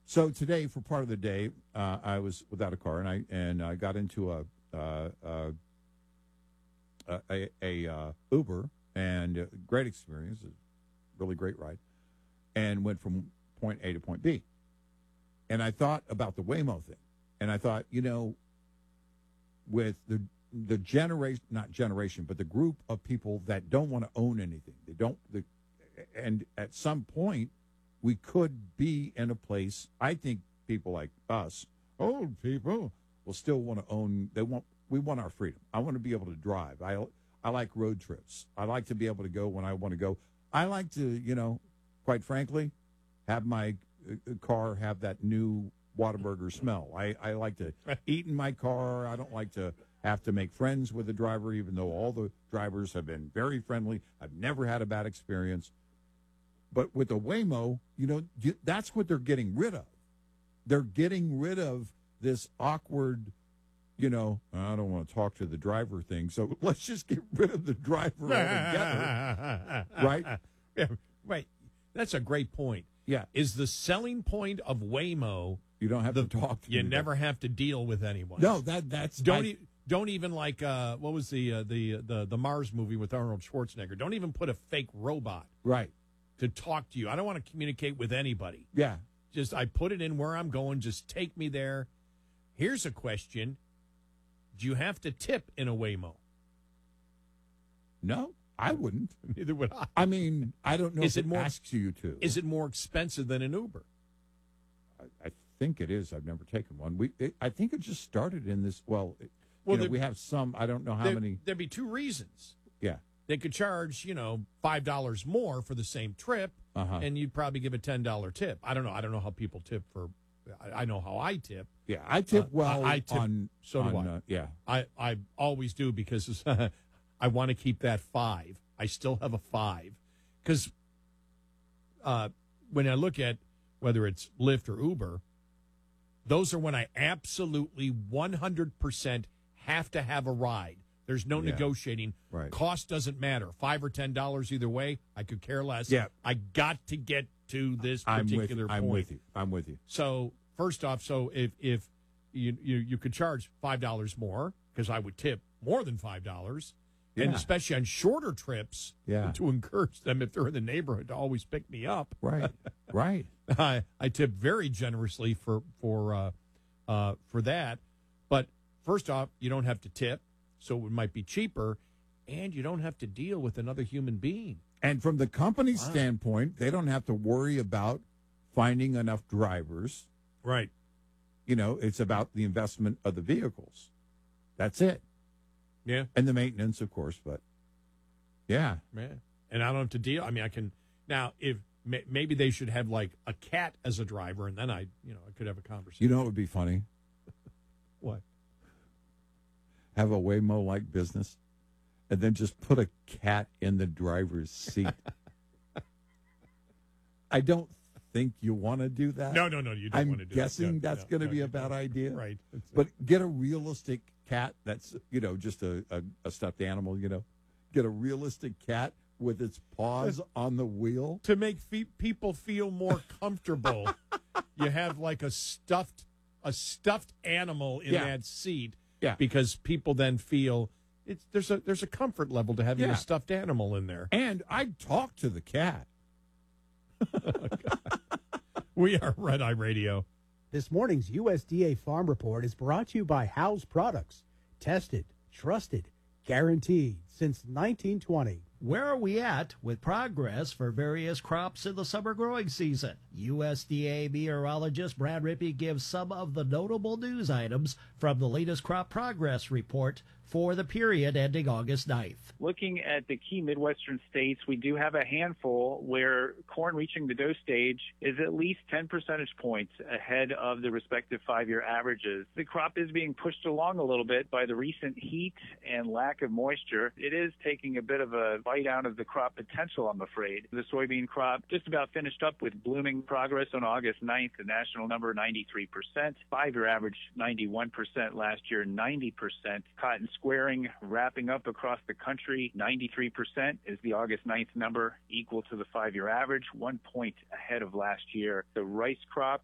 So today, for part of the day, I was without a car, and I got into a Uber, and great experience, a really great ride, and went from point A to point B. And I thought about the Waymo thing, and I thought, with the generation, not generation, but the group of people that don't want to own anything, and at some point, we could be in a place. I think people like us, old people, will still want to own. We want our freedom. I want to be able to drive. I like road trips. I like to be able to go when I want to go. I like to, quite frankly, have my car have that new Whataburger smell. I like to eat in my car. I don't like to have to make friends with the driver, even though all the drivers have been very friendly. I've never had a bad experience. But with the Waymo, that's what they're getting rid of. They're getting rid of this awkward, I don't want to talk to the driver thing, so let's just get rid of the driver altogether. Right? Yeah, right. That's a great point. Yeah. Is the selling point of Waymo, you don't have to talk to you never have to deal with anyone. No, that's don't even like what was the Mars movie with Arnold Schwarzenegger? Don't even put a fake robot right to talk to you. I don't want to communicate with anybody. Yeah. Just I put it in where I'm going. Just take me there. Here's a question. Do you have to tip in a Waymo? No, I wouldn't. Neither would I. I mean, I don't know if it asks you to. Is it more expensive than an Uber? I think it is. I've never taken one. I think it just started in this. Well, we have some. I don't know how many. There'd be two reasons. Yeah. They could charge, $5 more for the same trip, and you'd probably give a $10 tip. I don't know. I don't know how people tip for. I know how I tip. Yeah, I tip well. I tip. So do I. Yeah, I always do because I want to keep that 5. I still have a 5 because when I look at whether it's Lyft or Uber, those are when I absolutely 100% have to have a ride. There's no negotiating. Right. Cost doesn't matter. $5 or $10 either way. I could care less. Yeah. I got to get to this particular point. I'm with you. So first off, if you could charge $5 more, because I would tip more than $5, and especially on shorter trips, to encourage them if they're in the neighborhood to always pick me up. Right. Right. I tip very generously for that. But first off, you don't have to tip. So it might be cheaper, and you don't have to deal with another human being. And from the company's standpoint, they don't have to worry about finding enough drivers. Right. It's about the investment of the vehicles. That's it. Yeah. And the maintenance, of course, but yeah. Man. And I don't have to deal. I mean, I can now if maybe they should have like a cat as a driver, and then I could have a conversation. It would be funny? What? Have a Waymo-like business, and then just put a cat in the driver's seat. I don't think you want to do that. No, you don't want to do that. I'm guessing that's going to be a bad idea. Right. But get a realistic cat that's, just a stuffed animal, Get a realistic cat with its paws on the wheel. To make people feel more comfortable, you have like a stuffed animal in that seat. Yeah, because people then feel there's a comfort level to having a stuffed animal in there. And I'd talk to the cat. We are Red Eye Radio. This morning's USDA Farm Report is brought to you by House Products. Tested, trusted, guaranteed since 1920. Where are we at with progress for various crops in the summer growing season? USDA meteorologist Brad Rippey gives some of the notable news items from the latest crop progress report for the period ending August 9th. Looking at the key Midwestern states, we do have a handful where corn reaching the dough stage is at least 10 percentage points ahead of the respective 5-year averages. The crop is being pushed along a little bit by the recent heat and lack of moisture. It is taking a bit of a bite out of the crop potential, I'm afraid. The soybean crop just about finished up with blooming progress on August 9th, the national number 93%, 5-year average 91%, last year 90%. Cotton squaring wrapping up across the country, 93% is the August 9th number, equal to the 5-year average, 1 point ahead of last year. The rice crop